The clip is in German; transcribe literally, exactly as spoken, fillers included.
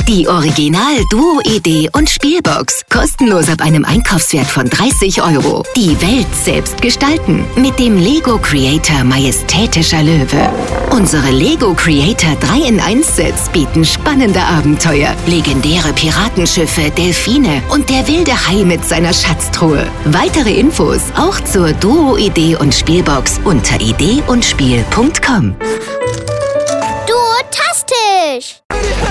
Die Original Duo Idee und Spielbox. Kostenlos ab einem Einkaufswert von dreißig Euro. Die Welt selbst gestalten. Mit dem Lego Creator Majestätischer Löwe. Unsere Lego Creator drei in eins Sets bieten spannende Abenteuer. Legendäre Piratenschiffe, Delfine und der wilde Hai mit seiner Schatztruhe. Weitere Infos auch zur Duo Idee und Spielbox unter idee und spiel punkt com. Duotastisch!